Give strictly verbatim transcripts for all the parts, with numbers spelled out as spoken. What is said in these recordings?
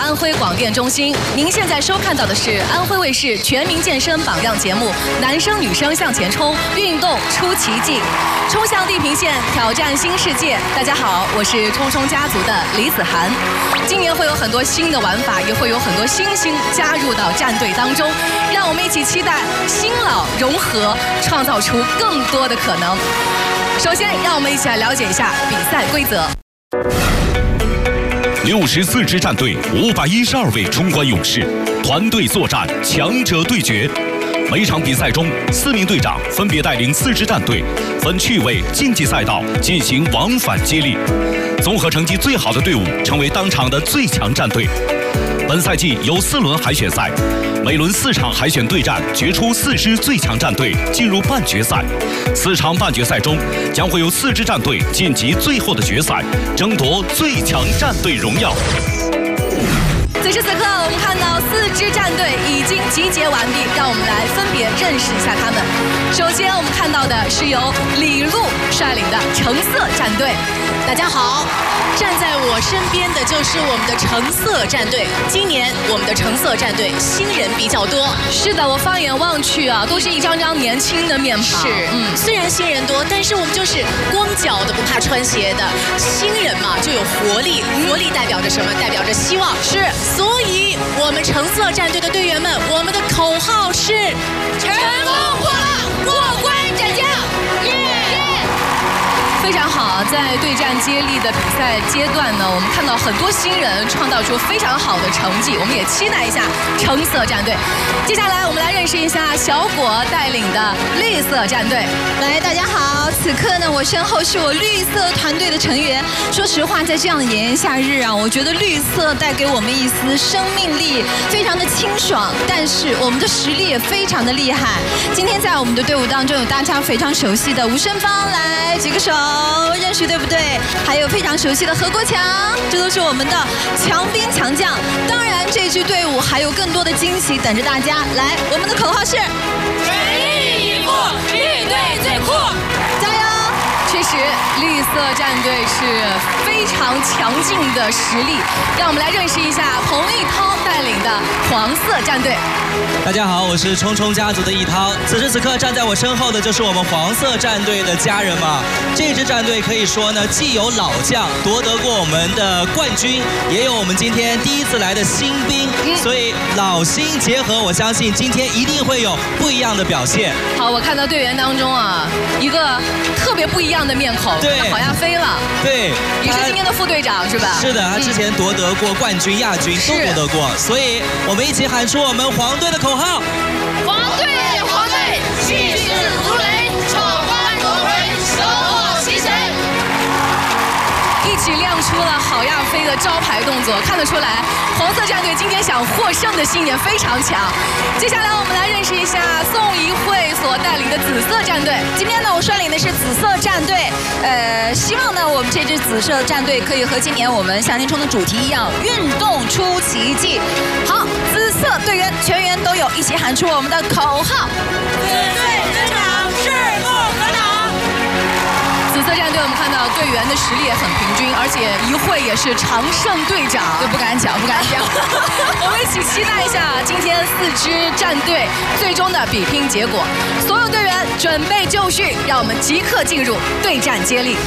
安徽广电中心。您现在收看到的是安徽卫视全民健身榜样节目《男生女生向前冲，运动出奇迹》，冲向地平线，挑战新世界。大家好，我是冲冲家族的李子涵。今年会有很多新的玩法，也会有很多新星加入到战队当中，让我们一起期待新老融合，创造出更多的可能。首先，让我们一起来了解一下比赛规则。 六十四支战队，五百一十二位冲冠勇士，团队作战，强者对决。每场比赛中，四名队长分别带领四支战队，分趣味、竞技赛道进行往返接力。综合成绩最好的队伍成为当场的最强战队。本赛季有四轮海选赛，每轮四场海选对战，决出四支最强战队进入半决赛。四场半决赛中，将会有四支战队晋级最后的决赛，争夺最强战队荣耀。 此时此刻，我们看到四支战队已经集结完毕，让我们来分别认识一下他们。首先，我们看到的是由李璐率领的橙色战队。大家好， 站在我身边的就是我们的橙色战队。今年我们的橙色战队新人比较多。 是的，我放眼望去啊，都是一张张年轻的面庞。 是，嗯，虽然新人多，但是我们就是光脚的不怕穿鞋的。新人嘛，就有活力，活力代表着什么？代表着希望。 是， 所以我们橙色战队的队员们，我们的口号是：成功过了，过关斩将。 非常好，在对战接力的比赛阶段呢，我们看到很多新人创造出非常好的成绩，我们也期待一下橙色战队。接下来我们来认识一下小果带领的绿色战队。 来，大家好，此刻呢，我身后是我绿色团队的成员。说实话，在这样的炎炎夏日啊，我觉得绿色带给我们一丝生命力，非常的清爽，但是我们的实力也非常的厉害。今天在我们的队伍当中有大家非常熟悉的吴胜芳，来举个手。认识对不对？还有非常熟悉的何国强，这都是我们的强兵强将。当然，这支队伍还有更多的惊喜等着大家。来，我们的口号是： 全力以赴，绿队最酷！ 加油！ 确实，绿色战队是非常强劲的实力。让我们来认识一下彭毅涛带领的黄色战队。 大家好，我是冲冲家族的易涛。此时此刻站在我身后的就是我们黄色战队的家人们。这支战队可以说呢，既有老将夺得过我们的冠军，也有我们今天第一次来的新兵，嗯、所以老新结合，我相信今天一定会有不一样的表现。 好，我看到队员当中啊，一个特别不一样的面孔， 对， 郝亚飞了。 对， 你是今天的副队长是吧？ 是的，他之前夺得过冠军、亚军都夺得过，所以我们一起喊出我们黄队的口号： 黄队，黄队，气势如雷，闯关夺回，收获其成。 一起亮出了郝亚飞的招牌动作，看得出来，黄色战队今天想获胜的信念非常强。接下来我们来认识一下宋怡慧所带领的紫色战队。 今天呢，我率领的是紫色战队，呃，希望呢，我们这支紫色战队可以和今年我们向前冲的主题一样，运动出奇迹。好，紫色队员全员都有，一起喊出我们的口号： 紫队登场，势不可挡。 紫色战队，我们看到队员的实力也很平均，而且一会也是常胜队长， 对，不敢讲，不敢讲。 我们一起期待一下今天四支战队最终的比拼结果。所有队员准备就绪，让我们即刻进入对战接力。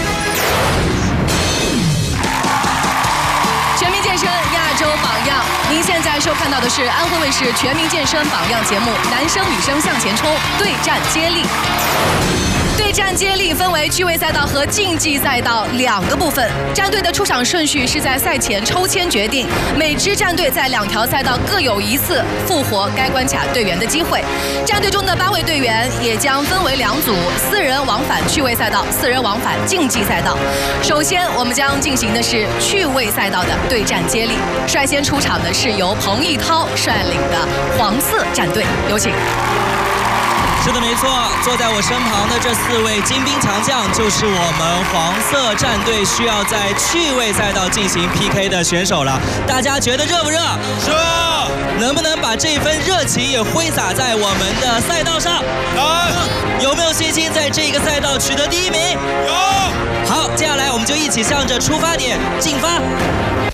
全民健身亚洲榜样，您现在收看到的是安徽卫视全民健身榜样节目《男生女生向前冲，对战接力》。对战接力分为趣味赛道和竞技赛道两个部分。战队的出场顺序是在赛前抽签决定，每支战队在两条赛道各有一次复活该关卡队员的机会。战队中的八位队员也将分为两组，四人往返趣味赛道，四人往返竞技赛道。首先，我们将进行的是趣味赛道的对战接力。率先出场的是由彭毅涛率领的黄色战队，有请。 是的，没错，坐在我身旁的这四位精兵强将，就是我们黄色战队需要在趣味赛道进行 P K 的选手了。大家觉得热不热？ 热。 能不能把这份热情也挥洒在我们的赛道上？ 能。 有没有信心在这个赛道取得第一名？ 有。 好，接下来我们就一起向着出发点进发。